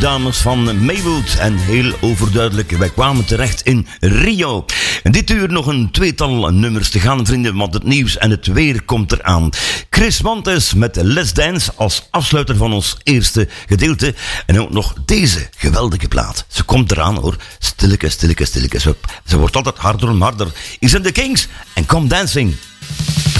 dames van Maywood. En heel overduidelijk, wij kwamen terecht in Rio. En dit uur nog een tweetal nummers te gaan, vrienden, want het nieuws en het weer komt eraan. Chris Montes met Let's Dance als afsluiter van ons eerste gedeelte. En ook nog deze geweldige plaat. Ze komt eraan hoor. Stilletjes, stilletjes, stilletjes. Ze wordt altijd harder en harder. Hier zijn de Kings en Come Dancing.